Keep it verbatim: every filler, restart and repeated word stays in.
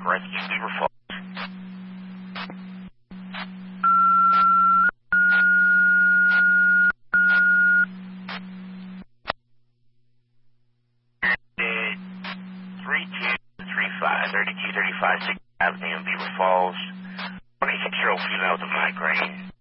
Rescue Beaver Falls. thirty-two thirty-five, thirty-two thirty-five, sixth Avenue in Beaver Falls. twenty-six-year-old female with a migraine.